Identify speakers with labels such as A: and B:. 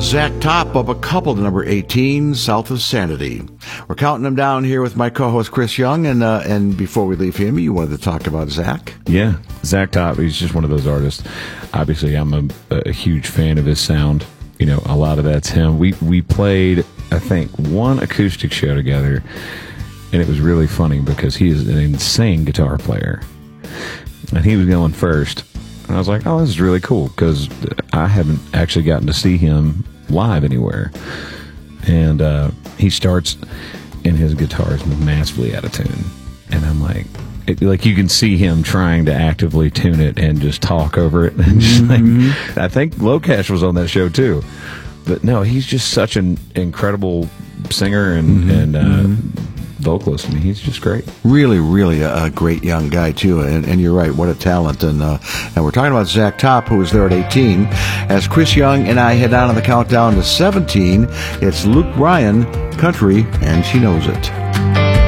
A: Zach Top up a couple to number 18, South of Sanity. We're counting them down here with my co-host Chris Young, and before we leave him, you wanted to talk about Zach?
B: Yeah, Zach Top, he's just one of those artists. Obviously, I'm a huge fan of his sound. You know, a lot of that's him. We played, I think, one acoustic show together, and it was really funny because he is an insane guitar player. And he was going first. And I was like, oh, this is really cool, because I haven't actually gotten to see him live anywhere. And he starts, and his guitar is massively out of tune. And I'm like, you can see him trying to actively tune it and just talk over it. And just I think Locash was on that show too. But no, he's just such an incredible singer and vocalist. I mean, he's just great.
A: Really, really a great young guy too, and you're right, what a talent. And we're talking about Zach Top, who was there at 18. As Chris Young and I head down on the countdown to 17, it's Luke Bryan, Country, and She Knows It.